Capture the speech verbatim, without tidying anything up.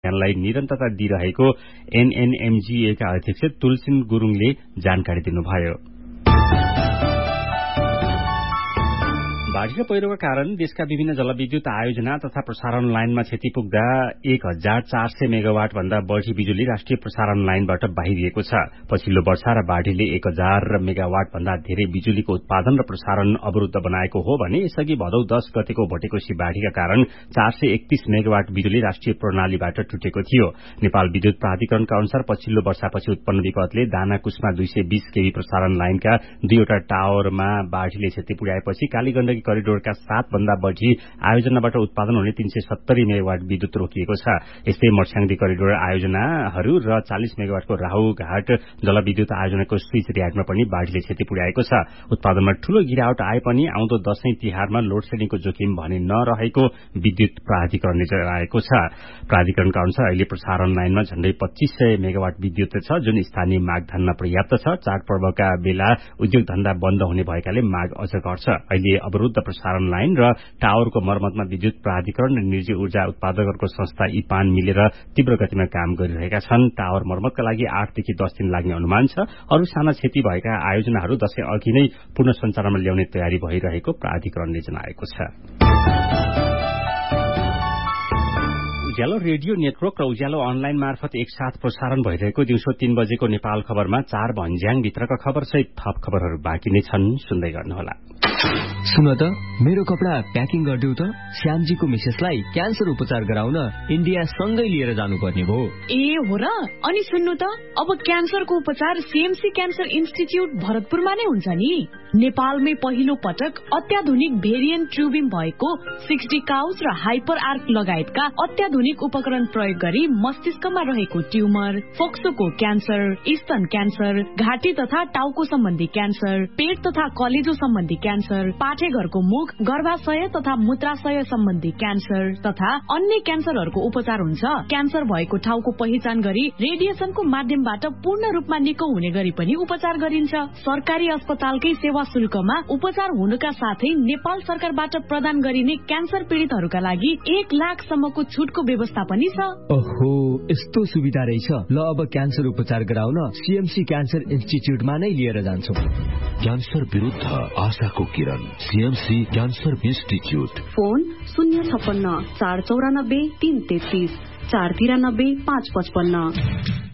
लाई निरन्तरता दिइरहेको एनएनएमजीए का अध्यक्ष तुलसिन गुरुङले जानकारी दिनुभयो। बाढ़ी र पहिरोका कारण देशका विभिन्न जलविद्युत आयोजना तथा प्रसारण लाइनमा क्षति पुग्दा एक हजार चार सय मेगावाट भन्दा बढ़ी बिजुली राष्ट्रिय प्रसारण लाइनबाट बाहिरिएको छ। पछिल्लो वर्षा र बाढ़ीले एक हजार मेगावाट भन्दा धेरै बिजुलीको उत्पादन र प्रसारण अवरुद्ध बनाएको हो भने यसअघि भदौ दस गतेको भटेकोशी बाढ़ीका कारण चार सय एकतीस मेगावाट बिजुली राष्ट्रिय प्रणालीबाट टुटेको थियो। नेपाल विद्युत प्राधिकरणका अनुसार पछिल्लो वर्षापछि उत्पन्न विपदले दानाकुसमा दुई सय बीस केवी प्रसारण लाइनका दुईवटा टावरमा बाढ़ीले क्षति पुर्याएपछि कालीगण्डकी करिडोरका सात भन्दा बढ़ी आयोजनाबाट उत्पादन हुने तीन सय सत्तरी मेगावाट विद्युत रोकिएको छ। यस्तै मर्स्याङदी करिडोर आयोजनाहरू र चालिस मेगावाटको राहुघाट जलविद्युत आयोजनाको स्विच रियाडमा पनि बाढ़ीले क्षति पुर्याएको छ। उत्पादनमा ठूलो गिरावट आए पनि आउँदो दशैं तिहारमा लोड शेडिङको जोखिम भने नरहेको विद्युत प्राधिकरणले जनाएको छ। प्राधिकरणका अनुसार अहिले प्रसारण लाइनमा झण्डै पच्चीस सय मेगावाट विद्युत छ, जुन स्थानीय माग धान्न पर्याप्त छ। चाडपर्वका बेला उद्योग धन्दा बन्द हुने भएकाले माग अझ घट्छ। अहिले अवरुद्ध प्रसारण लाइन र टावरको मर्मतमा विद्युत प्राधिकरण र निजी ऊर्जा उत्पादकहरूको संस्था इपान मिलेर तीव्र गतिमा काम गरिरहेका छन्। टावर मर्मतका लागि आठदेखि दस दिन लाग्ने अनुमान छ। अरू साना क्षति भएका आयोजनाहरू दशैं अघि नै पुनः सञ्चालनमा ल्याउने तयारी भइरहेको प्राधिकरणले जनाएको छ। उज्यालो रेडियो नेटवर्क र उज्यालो अनलाइन मार्फत एकसाथ प्रसारण भइरहेको दिउँसो तीन बजेको नेपाल खबरमा चार भन्ज्याङ भित्रका खबर सहित थप खबरहरू बाँकी नै छन्, सुन्दै गर्नुहोला। सुन त, मेरो कपडा प्याकिङ गरिदेऊ त। श्यामजीको मिसेसलाई क्यान्सर उपचार गराउन इन्डिया सँगै लिएर जानुपर्ने भयो। ए हो र? अनि सुन्नु त, अब क्यान्सरको उपचार सीएमसी क्यान्सर इन्स्टिच्युट भरतपुरमा नै हुन्छ नि। नेपालमै पहिलो पटक अत्याधुनिक भेरिएन्ट ट्युबिङ भएको सिक्सटी काउस र हाइपर आर्क लगायतका अत्याधुनिक उपकरण प्रयोग गरी मस्तिष्कमा रहेको ट्युमर, फोक्सोको क्यान्सर, स्तन क्यान्सर, घाँटी तथा टाउको सम्बन्धी क्यान्सर, पेट तथा कलेजो सम्बन्धी क्यान्सर, पाठेघरको मुख, गर्भाशय तथा मूत्राशय सम्बन्धी क्यान्सर तथा अन्य क्यान्सरहरूको उपचार हुन्छ। क्यान्सर भएको ठाउँको पहिचान गरी रेडिएसनको माध्यमबाट पूर्ण रूपमा निको हुने गरी पनि उपचार गरिन्छ। सरकारी अस्पतालकै सेवा शुल्कमा उपचार हुनुका साथै नेपाल सरकारबाट प्रदान गरिने क्यान्सर पीड़ितहरूका लागि एक लाख सम्मको छुटको व्यवस्था पनि छ। ओहो, यस्तो सुविधा रहेछ। ल, अब क्यान्सर उपचार गराउन सीएमसी क्यान्सर इन्स्टिच्युटमा नै लिएर जान्छौँ। क्यान्सर विरुद्ध आशाको किरण, सीएमसी क्यान्सर इन्स्टिच्युट। फोन शून्य छप्पन्न चार चौरानब्बे तीन तेत्तीस चार तिरानब्बे पाँच पचपन्न।